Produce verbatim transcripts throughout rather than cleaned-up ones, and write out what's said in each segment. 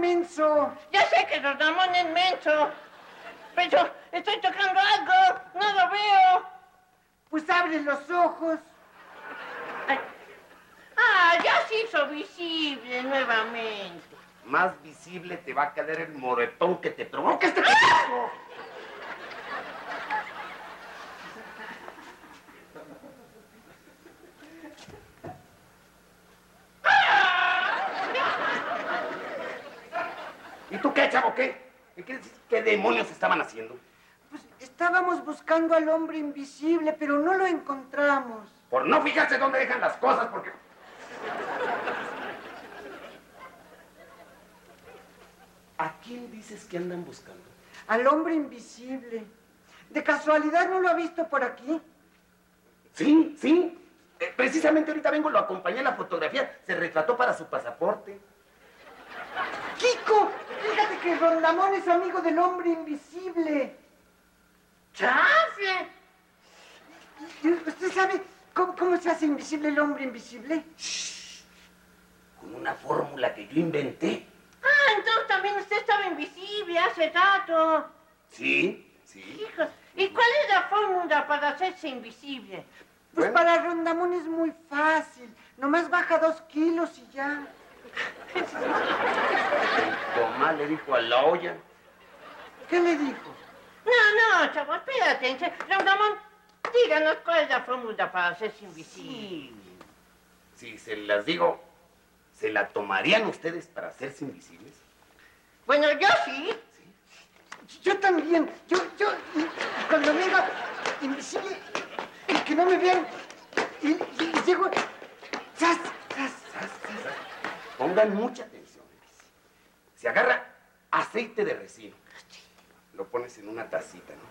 menso. Ya sé que Rondamón es menso. Pero estoy tocando algo. No lo veo. Pues abre los ojos. Ay. Ah, ya se hizo visible nuevamente. Más visible te va a quedar el moretón que te provoca este caso. ¿Y tú qué, chavo, qué? ¿Qué, qué demonios estaban haciendo? Pues estábamos buscando al hombre invisible, pero no lo encontramos. Por no fijarse dónde dejan las cosas, porque... ¿A quién dices que andan buscando? Al hombre invisible. ¿De casualidad no lo ha visto por aquí? Sí, sí. Eh, precisamente ahorita vengo, lo acompañé en la fotografía. Se retrató para su pasaporte. ¡Kiko! Fíjate que Rondamón es amigo del hombre invisible. ¡Chafle! ¿Usted sabe cómo, cómo se hace invisible el hombre invisible? Shh. Con una fórmula que yo inventé. Ah, entonces también usted estaba invisible hace rato. Sí, sí. Hijos, ¿y cuál es la fórmula para hacerse invisible? Pues Bueno. para Rondamón es muy fácil. Nomás baja dos kilos y ya. Tomás le dijo a la olla. ¿Qué le dijo? No, no, chavo, espérate. Rondamón, díganos cuál es la fórmula para hacerse invisible. Si se las digo, ¿se la tomarían ustedes para hacerse invisibles? Bueno, yo sí. Yo también. Yo, yo, y, y cuando me haga invisible, y que no me vean, y, y, y llego... ¡Sas, sas, sas, sas! Pongan mucha atención. Se agarra aceite de resino. Lo pones en una tacita, ¿no?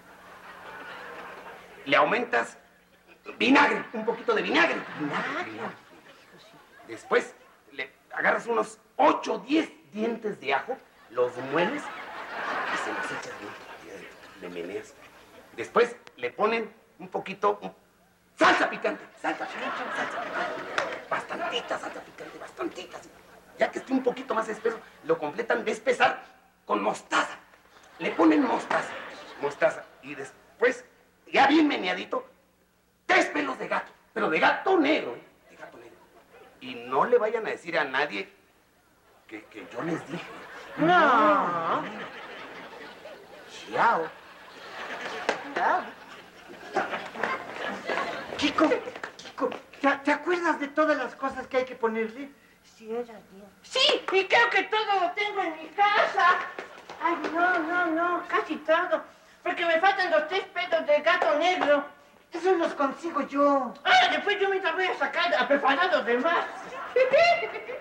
Le aumentas vinagre, un poquito de vinagre. Vinagre, vinagre. Después le agarras unos ocho o diez dientes de ajo, los mueles y se los echas bien. Le meneas. Después le ponen un poquito... Un... ¡Salsa picante! ¡Salsa picante! ¡Salsa picante! Bastantita salsa picante, bastantita. Ya que esté un poquito más espeso, lo completan de espesar con mostaza. Le ponen mostaza, mostaza. Y después, ya bien meneadito, tres pelos de gato. Pero de gato negro, ¿eh? De gato negro. Y no le vayan a decir a nadie que, que yo les dije. No. Chao. Kiko, Kiko, ¿te, ¿te acuerdas de todas las cosas que hay que ponerle? Sí, era bien. Sí, y creo que todo lo tengo en mi casa. Ay, no, no, no, casi todo. Porque me faltan los tres pelos del gato negro. Esos los consigo yo. Ah, después yo me voy a sacar a preparar los demás.